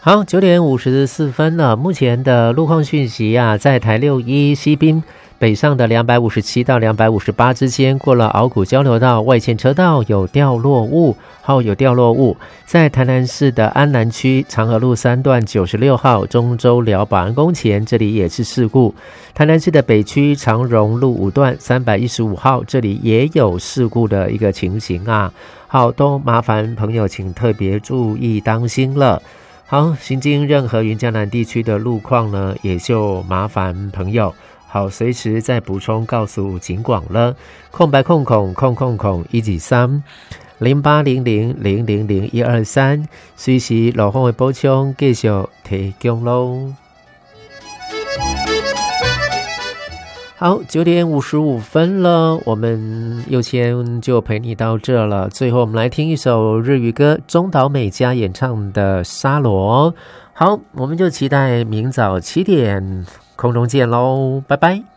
好，9:54了。目前的路况讯息啊，在台61西滨北上的257到258之间，过了鳌谷交流道外线车道有掉落物，在台南市的安南区长河路3段96号中州寮保安宫前，这里也是事故。台南市的北区长荣路5段315号，这里也有事故的一个情形啊。好，都麻烦朋友请特别注意当心了。好，行经任何云嘉南地区的路况呢，也就麻烦朋友好随时再补充告诉警广了。空白空空空空空123 0800000123，随时路况的补充继续提供咯。好，9:55了，我们右谦就陪你到这了。最后我们来听一首日语歌，中岛美嘉演唱的《沙罗》。好，我们就期待明早7点空中见咯，拜拜。